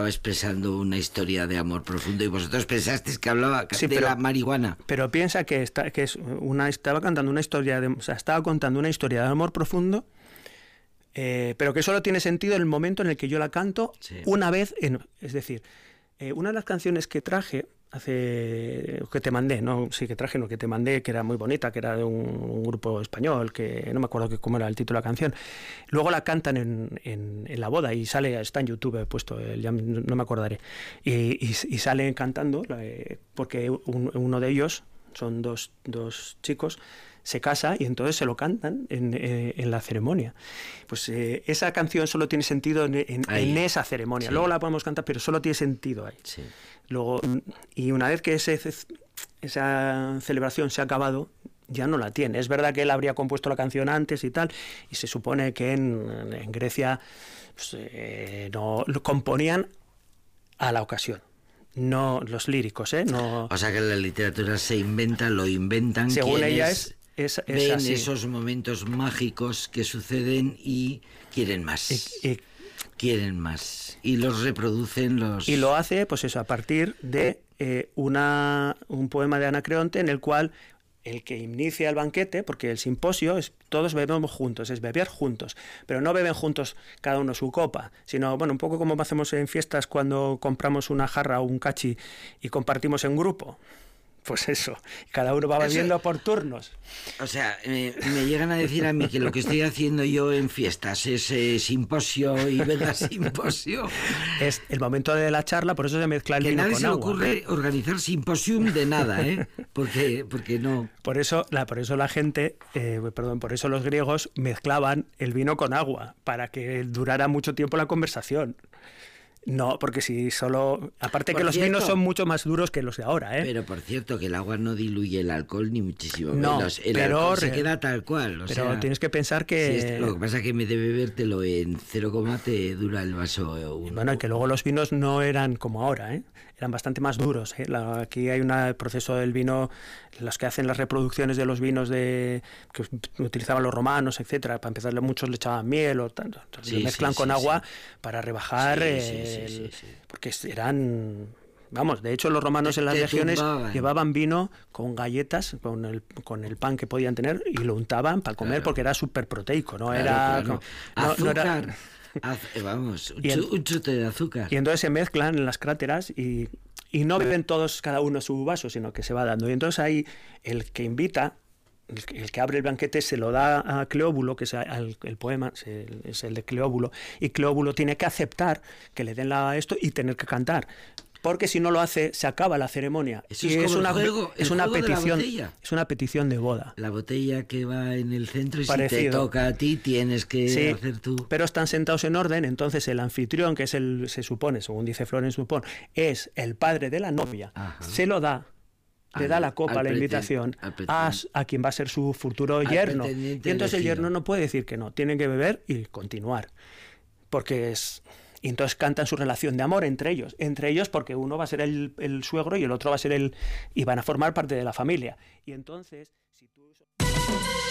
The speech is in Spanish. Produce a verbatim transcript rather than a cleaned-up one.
estaba expresando una historia de amor profundo y vosotros pensasteis que hablaba Sí, de pero- la marihuana. Pero piensa que, está, que es una, estaba cantando una historia, de, o sea, estaba contando una historia de amor profundo, eh, pero que solo tiene sentido en el momento en el que yo la canto Sí. una vez. En, es decir, eh, una de las canciones que traje hace que te mandé, no, sí que traje, no que te mandé, que era muy bonita, que era de un, un grupo español, que no me acuerdo que, cómo era el título de la canción. Luego la cantan en, en, en la boda y sale, está en YouTube, he puesto, el, ya no me acordaré, y, y, y salen cantando, eh, porque un, uno de ellos, son dos, dos chicos, se casa y entonces se lo cantan en, eh, en la ceremonia. Pues eh, esa canción solo tiene sentido en, en, en esa ceremonia. Sí. Luego la podemos cantar, pero solo tiene sentido ahí. Sí. Luego, y una vez que ese, esa celebración se ha acabado, ya no la tiene. Es verdad que él habría compuesto la canción antes y tal, y se supone que en, en Grecia pues, eh, no lo componían a la ocasión. No los líricos, ¿eh? No, O sea que la literatura se inventa, lo inventan. según quienes ella es, es, es ven así. esos momentos mágicos que suceden y quieren más. Y, y, quieren más. Y los reproducen los... y lo hace, pues eso, a partir de eh, una, un poema de Anacreonte en el cual el que inicia el banquete, porque el simposio es todos bebemos juntos, es beber juntos, pero no beben juntos cada uno su copa, sino, bueno, un poco como hacemos en fiestas cuando compramos una jarra o un cachi y compartimos en grupo. Pues eso, cada uno va bebiendo eso, por turnos. O sea, eh, me llegan a decir a mí que lo que estoy haciendo yo en fiestas es eh, simposio y vega simposio. Es el momento de la charla, por eso se mezcla el que vino con agua. Que nadie se le ocurre organizar simposium de nada, ¿eh? Porque, porque no... Por eso, la, por eso la gente, eh, perdón, por eso los griegos mezclaban el vino con agua, para que durara mucho tiempo la conversación. No, porque si solo... Aparte por que cierto, los vinos son mucho más duros que los de ahora, ¿eh? Pero por cierto, que el agua no diluye el alcohol ni muchísimo no, menos. El pero, alcohol se queda tal cual. O pero sea, tienes que pensar que... Si es, lo que pasa es que en vez de bebértelo en cero coma te dura el vaso. Un... Bueno, y que luego los vinos no eran como ahora, ¿eh? Eran bastante más duros, ¿eh? La, aquí hay una, el proceso del vino, los que hacen las reproducciones de los vinos de que utilizaban los romanos, etcétera. Para empezar, muchos le echaban miel o tanto. Sí, lo mezclan sí, con sí, agua sí. para rebajar... Sí, eh, sí, sí, el, sí, sí. Porque eran... Vamos, de hecho los romanos te, en las regiones tumbaban. llevaban vino con galletas, con el, con el pan que podían tener y lo untaban para comer, claro. porque era súper proteico, no claro, era... Claro. No, azúcar, no era... Az, vamos, un, en, un chute de azúcar. Y entonces se mezclan en las cráteras y, y no beben todos cada uno su vaso, sino que se va dando. Y entonces ahí el que invita... El, el que abre el banquete se lo da a Cleóbulo, que es el, el poema, es el de Cleóbulo, y Cleóbulo tiene que aceptar que le den la, esto y tener que cantar. Porque si no lo hace, se acaba la ceremonia. Eso y es, es como una, el juego, es el una juego petición, de la es una petición de boda. La botella que va en el centro y Parecido. Si te toca a ti tienes que sí, hacer tú. Pero están sentados en orden, entonces el anfitrión, que es el, se supone, según dice Florence Dupont, es el padre de la novia, Ajá. se lo da. Le al, da la copa, la invitación a, a quien va a ser su futuro yerno. Y entonces el yerno no puede decir que no, tienen que beber y continuar. Porque es... Y entonces cantan su relación de amor entre ellos. Entre ellos porque uno va a ser el, el suegro y el otro va a ser el... Y van a formar parte de la familia. Y entonces, si tú...